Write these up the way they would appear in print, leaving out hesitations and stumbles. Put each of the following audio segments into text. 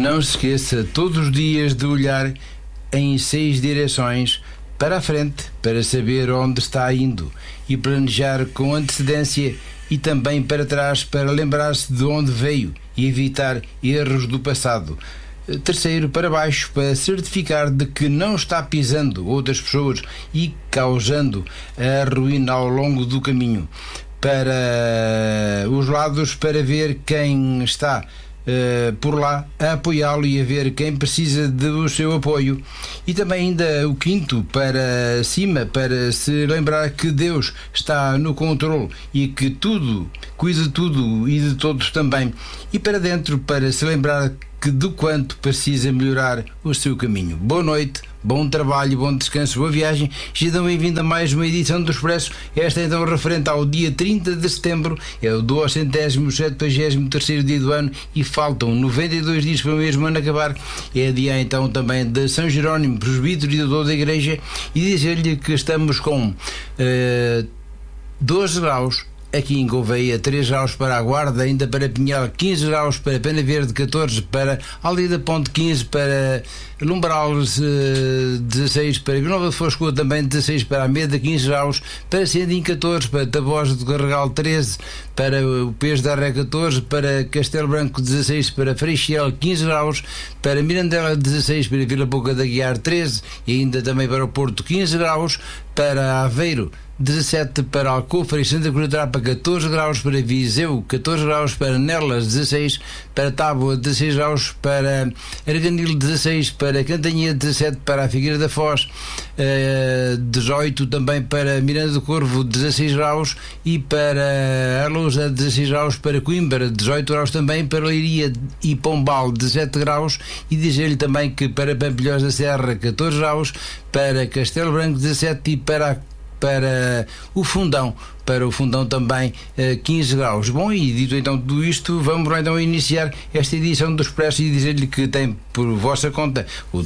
Não se esqueça todos os dias de olhar em 6 direções para a frente para saber onde está indo e planejar com antecedência, e também para trás para lembrar-se de onde veio e evitar erros do passado. Terceiro, para baixo, para certificar de que não está pisando outras pessoas e causando a ruína ao longo do caminho. Para os lados, para ver quem está por lá a apoiá-lo e a ver quem precisa do seu apoio. E também ainda o quinto, para cima, para se lembrar que Deus está no controle e que tudo, cuida de tudo e de todos também. E para dentro, para se lembrar que do quanto precisa melhorar o seu caminho. Boa noite, bom trabalho, bom descanso, boa viagem. Sejam bem-vindos a mais uma edição do Expresso. Esta é então referente ao dia 30 de setembro, é o 273º dia do ano e faltam 92 dias para o mesmo ano acabar. É dia então também de São Jerónimo, presbítero e doutor da Igreja, e dizer-lhe que estamos com 12 graus aqui em Gouveia, 3 graus para a Guarda, ainda para Pinhal 15 graus, para Pena Verde 14, para Aldeia da Ponte 15, para Lumbrales 16, para Vila Nova de Foscoa também 16, para Ameda 15 graus, para Sendim 14, para Tabosa do Carregal 13, para o Pés da Arré 14, para Castelo Branco 16, para Freixel 15 graus, para Mirandela 16, para Vila Pouca da Guiar 13 e ainda também para o Porto 15 graus, para Aveiro 17, para Alcofre e Santa Cruz da Trapa 14 graus, para Viseu 14 graus, para Nelas 16, para Tábua 16 graus, para Arganil 16, para Cantanhede 17, para a Figueira da Foz 18, também para Miranda do Corvo 16 graus e para Arlousa 16 graus, para Coimbra 18 graus também, para Leiria e Pombal 17 graus, e dizer-lhe também que para Pampilhós da Serra 14 graus, para Castelo Branco 17 e para o Fundão também 15 graus. Bom, e dito então tudo isto, vamos lá então iniciar esta edição do Expresso e dizer-lhe que tem por vossa conta o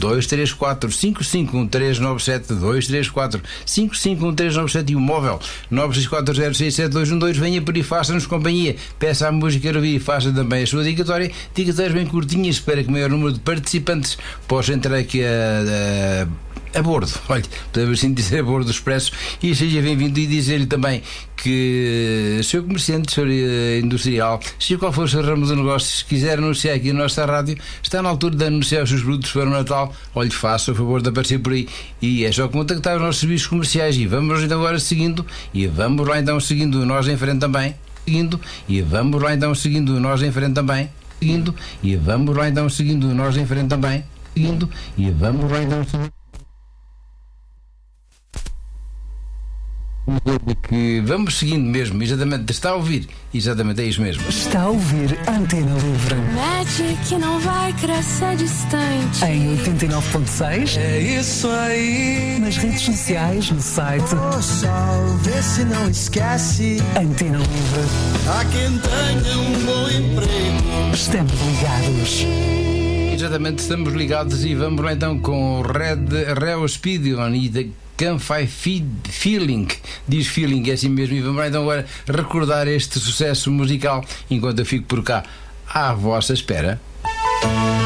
234-551-397, 234-551-397 e o móvel 964067212. Venha por aí, faça-nos companhia, peça a música a ouvir e faça também a sua dedicatória, dedicatórias bem curtinhas para que o maior número de participantes possa entrar aqui a bordo, olha, podemos assim dizer, a bordo do Expresso, e seja bem-vindo. E dizer-lhe também que seu comerciante, seu industrial, seja qual for o seu ramo de negócio, se quiser anunciar aqui na nossa rádio, está na altura de anunciar os seus produtos para o Natal, olha, faça o favor de aparecer por aí, e é só contactar os nossos serviços comerciais. E vamos então agora seguindo, e vamos lá então seguindo nós em frente também, seguindo, e vamos lá então seguindo nós em frente também, seguindo, e vamos lá então seguindo nós em frente também, seguindo, e vamos lá então seguindo. Que vamos seguindo mesmo, exatamente, está a ouvir, exatamente, é isso mesmo. Está a ouvir Antena Livre. Mete que não vai crescer distante. Em 89.6. É isso aí. Nas redes sociais, no site. Oh, sol, vê se não esquece. Antena Livre. Há quem tenha um bom emprego. Estamos ligados. Exatamente, estamos ligados e vamos lá então com o Reo Speedion e da Canfai Feeling, diz Feeling, é assim mesmo. E vamos lá então agora recordar este sucesso musical enquanto eu fico por cá à vossa espera.